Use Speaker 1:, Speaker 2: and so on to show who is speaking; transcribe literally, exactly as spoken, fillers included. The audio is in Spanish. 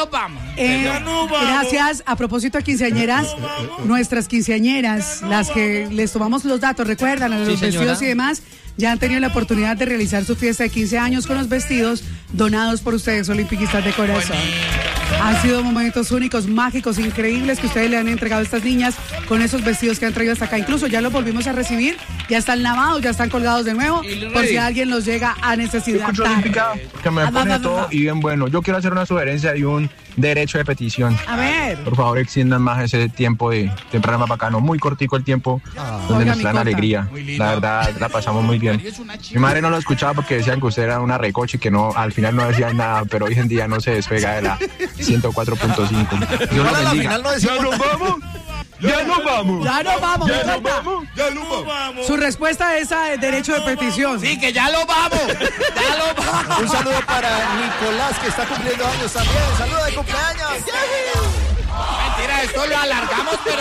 Speaker 1: nos vamos.
Speaker 2: Eh,
Speaker 1: Ya nos vamos.
Speaker 2: Gracias. A propósito de quinceañeras, nuestras quinceañeras, las que les tomamos los datos, recuerdan, los
Speaker 3: Sí,
Speaker 2: vestidos
Speaker 3: señora.
Speaker 2: y demás, ya han tenido la oportunidad de realizar su fiesta de quince años con los vestidos donados por ustedes, olimpiquistas de corazón. Han sido momentos únicos, mágicos, increíbles que ustedes le han entregado a estas niñas con esos vestidos que han traído hasta acá. Incluso ya los volvimos a recibir, ya están lavados, ya están colgados de nuevo, por si alguien los llega a necesitar.
Speaker 4: Escucho Olímpica, que me
Speaker 2: Ah, va,
Speaker 4: pone
Speaker 2: va,
Speaker 4: todo
Speaker 2: va.
Speaker 4: y bien bueno. Yo quiero hacer una sugerencia y un derecho de petición.
Speaker 2: A ver.
Speaker 4: Por favor, extiendan más ese tiempo de, de programa bacano. Muy cortico el tiempo donde
Speaker 2: Oiga,
Speaker 4: nos
Speaker 2: mi
Speaker 4: dan
Speaker 2: Cota.
Speaker 4: alegría. La verdad, la pasamos muy bien. Mi madre no lo escuchaba porque decían que usted era una recoche y que no, al final no decía nada, pero hoy en día no se despega de la ciento cuatro punto cinco. Dios lo bendiga.
Speaker 5: ¿Ya nos vamos?
Speaker 4: ¡Ya nos vamos!
Speaker 2: Ya nos vamos,
Speaker 4: ¿Ya
Speaker 2: mi
Speaker 4: nos
Speaker 2: Cota.
Speaker 4: vamos?
Speaker 5: Ya nos vamos.
Speaker 2: Su respuesta es a derecho de petición.
Speaker 1: Sí, que ya lo vamos. Ya lo vamos.
Speaker 5: Un saludo para Nicolás, que está cumpliendo años también. ¡Saludo de cumpleaños!
Speaker 1: Mentira, esto lo alargamos, pero